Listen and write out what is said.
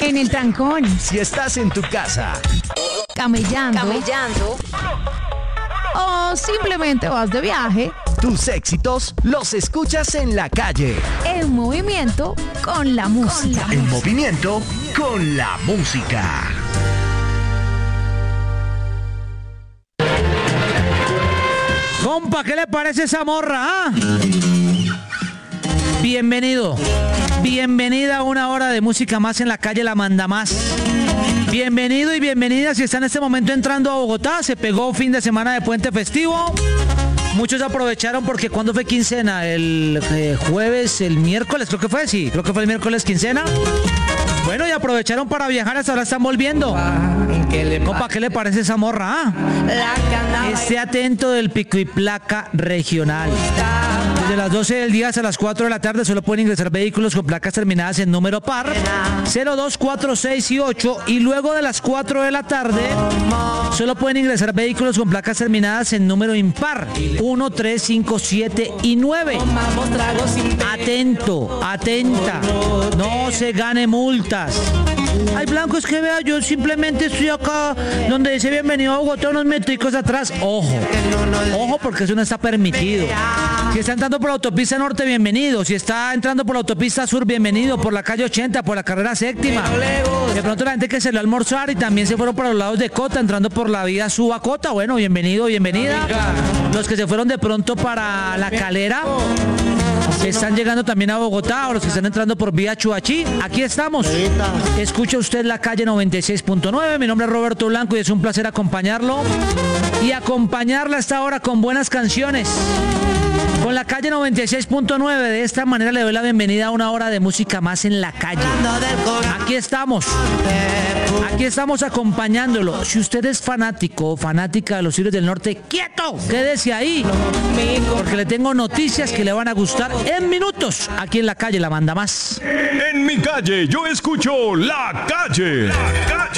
En el trancón. Si estás en tu casa. Camellando. O simplemente vas de viaje. Tus éxitos los escuchas en la calle. En movimiento con la música. En movimiento con la música. Compa, ¿qué le parece esa morra? Bienvenido. Bienvenida a una hora de música más en la calle La Manda Más. Bienvenido y bienvenida si está en este momento entrando a Bogotá. Se pegó fin de semana de puente festivo. Muchos aprovecharon porque cuando fue quincena, el jueves, el miércoles, creo que fue el miércoles quincena. Bueno, y aprovecharon para viajar, hasta ahora están volviendo. Compa, ¿qué le parece esa morra? Esté atento del pico y placa regional. Desde las 12 del día hasta las 4 de la tarde solo pueden ingresar vehículos con placas terminadas en número par 02, 4, 6 y 8, y luego de las 4 de la tarde solo pueden ingresar vehículos con placas terminadas en número impar 1, 3, 5, 7 y 9. Atento, atenta, no se gane multas. Ay, Blanco, es que vea, yo simplemente estoy acá donde dice bienvenido a Bogotá, unos metricos atrás. Ojo, porque eso no está permitido. Si está entrando por la autopista norte, bienvenido. Si está entrando por la autopista sur, bienvenido. Por la calle 80, por la carrera séptima. De pronto la gente que se le va a almorzar y también se fueron para los lados de Cota, entrando por la vía Suba Cota. Bueno, bienvenido, bienvenida. Los que se fueron de pronto para La Calera, están llegando también a Bogotá, o los que están entrando por vía Chuachí, aquí estamos. Escucha usted la calle 96.9. Mi nombre es Roberto Blanco y es un placer acompañarlo y acompañarla a esta hora con buenas canciones. Con la calle 96.9, de esta manera le doy la bienvenida a una hora de música más en la calle. Aquí estamos acompañándolo. Si usted es fanático o fanática de los Tigres del Norte, ¡quieto! Quédese ahí, porque le tengo noticias que le van a gustar en minutos aquí en la calle La Manda Más. En mi calle yo escucho La Calle.